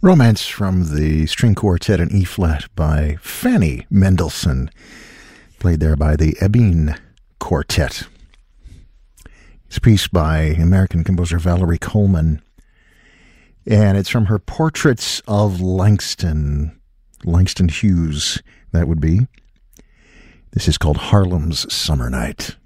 Romance from the string quartet in E-flat by Fanny Mendelssohn, played there by the Ebene Quartet. It's a piece by American composer Valerie Coleman, and it's from her Portraits of Langston Hughes, that would be. This is called Harlem's Summer Night.